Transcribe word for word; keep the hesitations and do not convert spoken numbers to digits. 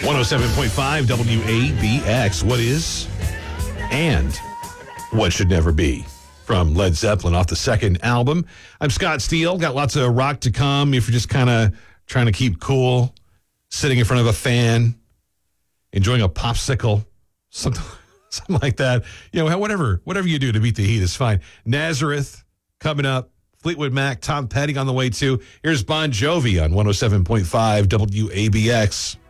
one oh seven point five W A B X. What is and what should never be? From Led Zeppelin off the second album. I'm Scott Steele. Got lots of rock to come if you're just kind of trying to keep cool, sitting in front of a fan, enjoying a popsicle, something, something like that. You know, whatever, whatever you do to beat the heat is fine. Nazareth coming up. Fleetwood Mac, Tom Petty on the way too. Here's Bon Jovi on one oh seven point five W A B X.